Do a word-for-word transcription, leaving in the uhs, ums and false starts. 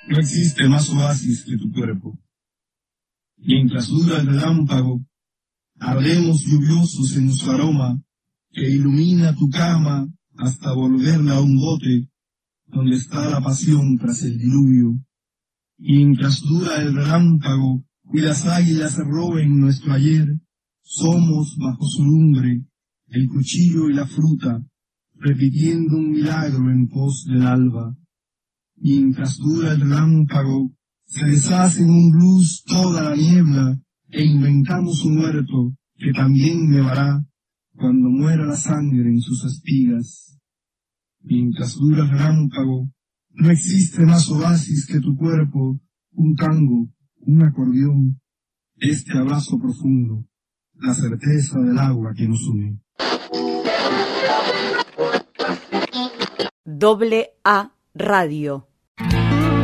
No existe más oasis que tu cuerpo. Mientras dura el relámpago, ardemos lluviosos en su aroma, que ilumina tu cama hasta volverla a un bote, donde está la pasión tras el diluvio. Mientras dura el relámpago y las águilas roben nuestro ayer, somos bajo su lumbre, el cuchillo y la fruta, repitiendo un milagro en pos del alba. Mientras dura el relámpago, se deshace en un blues toda la niebla, e inventamos un huerto que también nevará cuando muera la sangre en sus espigas. Mientras dura el relámpago, no existe más oasis que tu cuerpo, un tango, un acordeón, este abrazo profundo, la certeza del agua que nos une. Doble A Radio.